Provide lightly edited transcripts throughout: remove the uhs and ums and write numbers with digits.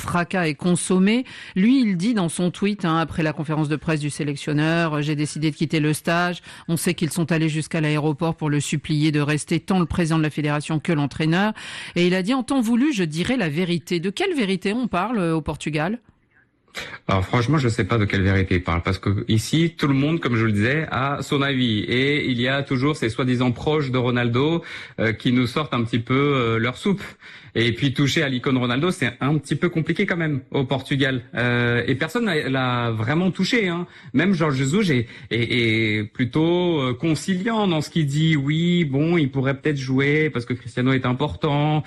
fracas est consommé. Lui, il dit dans son tweet, après la conférence de presse du sélectionneur, j'ai décidé de quitter le stage. On sait qu'ils sont allés jusqu'à l'aéroport pour le supplier de rester, tant le président de la fédération que l'entraîneur. Et il a dit, en temps voulu, je dirai la vérité. De quelle vérité on parle au Portugal ? Alors franchement, je sais pas de quelle vérité il parle, parce que ici, tout le monde, comme je le disais, a son avis, et il y a toujours ces soi-disant proches de Ronaldo qui nous sortent un petit peu leur soupe. Et puis toucher à l'icône Ronaldo, c'est un petit peu compliqué quand même au Portugal. Et personne l'a vraiment touché. Même Jorge Jesus est plutôt conciliant dans ce qu'il dit. Oui, bon, il pourrait peut-être jouer parce que Cristiano est important.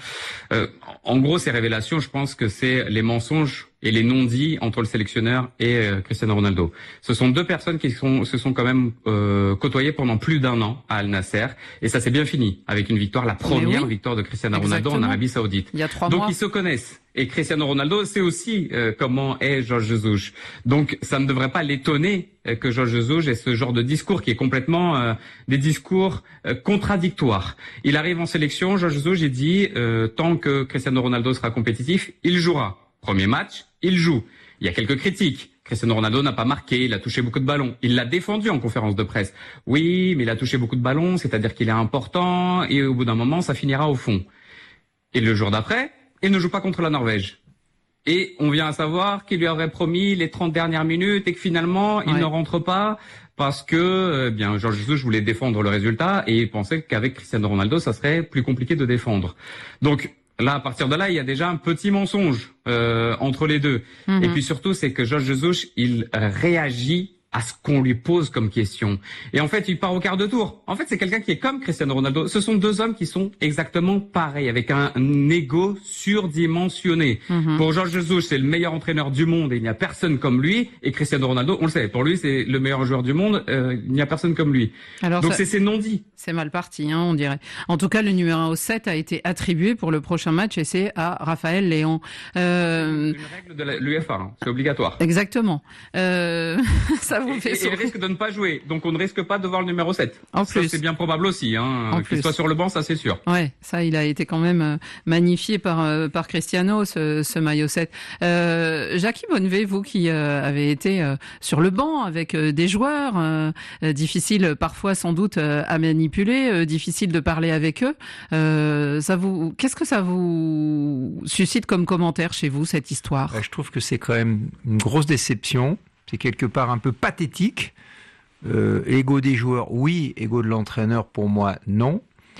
En gros, ces révélations, je pense que c'est les mensonges et les non-dits entre le sélectionneur et Cristiano Ronaldo. Ce sont deux personnes qui se sont quand même côtoyées pendant plus d'1 an à Al Nasser, et ça s'est bien fini avec une victoire, la première victoire de Cristiano Ronaldo en Arabie Saoudite. Il y a 3 mois. Donc ils se connaissent. Et Cristiano Ronaldo sait aussi comment est Jorge Jesus. Donc ça ne devrait pas l'étonner que Jorge Jesus ait ce genre de discours qui est complètement des discours contradictoires. Il arrive en sélection, Jorge Jesus, j'ai dit, tant que Cristiano Ronaldo sera compétitif, il jouera. Premier match, il joue. Il y a quelques critiques. Cristiano Ronaldo n'a pas marqué, il a touché beaucoup de ballons. Il l'a défendu en conférence de presse. Oui, mais il a touché beaucoup de ballons, c'est-à-dire qu'il est important, et au bout d'un moment, ça finira au fond. Et le jour d'après, il ne joue pas contre la Norvège. Et on vient à savoir qu'il lui aurait promis les 30 dernières minutes et que finalement, il ne rentre pas parce que, Jorge Jesus voulait défendre le résultat et il pensait qu'avec Cristiano Ronaldo, ça serait plus compliqué de défendre. Donc, là, à partir de là, il y a déjà un petit mensonge entre les deux. Et puis surtout, c'est que Jorge Jesus, il réagit à ce qu'on lui pose comme question. Et en fait, il part au quart de tour. En fait, c'est quelqu'un qui est comme Cristiano Ronaldo. Ce sont deux hommes qui sont exactement pareils, avec un ego surdimensionné. Pour Jorge Jesus, c'est le meilleur entraîneur du monde et il n'y a personne comme lui. Et Cristiano Ronaldo, on le sait, pour lui, c'est le meilleur joueur du monde. Il n'y a personne comme lui. Alors, donc c'est non-dit. C'est mal parti, on dirait. En tout cas, le numéro 7 a été attribué pour le prochain match et c'est à Raphaël Léon. C'est une règle de l'UEFA, c'est obligatoire. Exactement. Ça vous fait et il risque de ne pas jouer, donc on ne risque pas de voir le numéro 7. En plus. C'est bien probable aussi, qu'il soit sur le banc, ça c'est sûr. Ouais, ça il a été quand même magnifié par Cristiano, ce maillot 7. Jackie Bonnevet, vous qui avez été sur le banc avec des joueurs, difficile parfois sans doute à manipuler, difficile de parler avec eux. Qu'est-ce que ça vous suscite comme commentaire chez vous, cette histoire ? Je trouve que c'est quand même une grosse déception. C'est quelque part un peu pathétique. Ego des joueurs, oui. Ego de l'entraîneur, pour moi, non.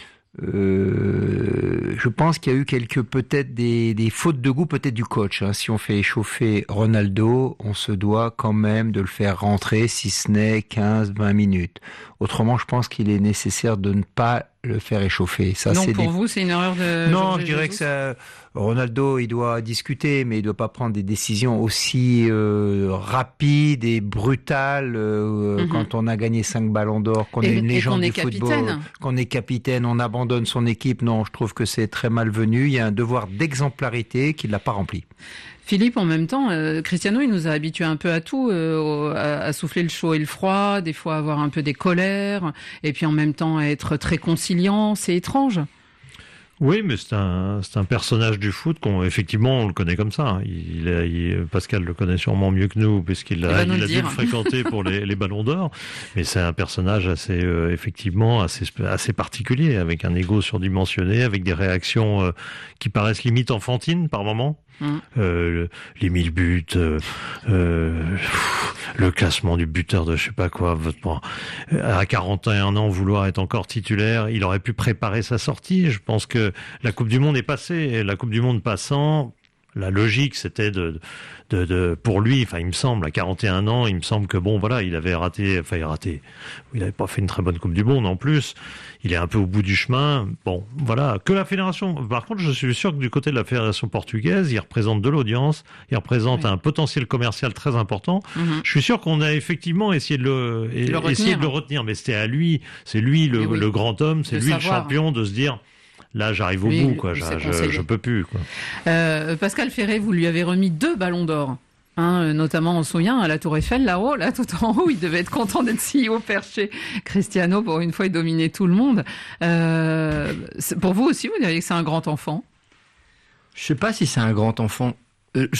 Je pense qu'il y a eu peut-être des fautes de goût, peut-être du coach. Si on fait échauffer Ronaldo, on se doit quand même de le faire rentrer, si ce n'est 15-20 minutes. Autrement, je pense qu'il est nécessaire de ne pas le faire échauffer. Ça, donc pour vous, c'est une erreur de... Non, je dirais que Ronaldo, il doit discuter, mais il doit pas prendre des décisions aussi rapides et brutales quand on a gagné 5 ballons d'or, qu'on est une légende du football, qu'on est capitaine, on abandonne son équipe. Non, je trouve que c'est très malvenu. Il y a un devoir d'exemplarité qu'il n'a pas rempli. Philippe, en même temps, Cristiano, il nous a habitués un peu à tout, à souffler le chaud et le froid, des fois avoir un peu des colères, et puis en même temps être très conciliant. C'est étrange. Oui, mais c'est un personnage du foot effectivement, on le connaît comme ça. Pascal le connaît sûrement mieux que nous, puisqu'il a dû le fréquenter pour les ballons d'or. Mais c'est un personnage assez particulier, avec un ego surdimensionné, avec des réactions qui paraissent limite enfantines par moments. Les 1000 buts, le classement du buteur de je sais pas quoi. À 41 ans, vouloir être encore titulaire, il aurait pu préparer sa sortie. Je pense que la Coupe du Monde est passée. Et la Coupe du Monde passant, la logique, c'était pour lui, il me semble, à 41 ans, il me semble que il avait raté, il avait pas fait une très bonne Coupe du Monde en plus. Il est un peu au bout du chemin. Que la fédération, par contre, je suis sûr que du côté de la fédération portugaise, il représente de l'audience, il représente un potentiel commercial très important. Je suis sûr qu'on a effectivement essayé de le retenir, mais c'était à lui, c'est lui le grand homme, c'est lui le champion de se dire, là, j'arrive au bout, quoi. Je peux plus, quoi. Pascal Ferré, vous lui avez remis 2 ballons d'or. Notamment, on se souvient, à la Tour Eiffel, là-haut, là, tout en haut, il devait être content d'être si haut perché. Cristiano, pour une fois, il dominait tout le monde. Pour vous aussi, vous diriez que c'est un grand enfant? Je sais pas si c'est un grand enfant. Je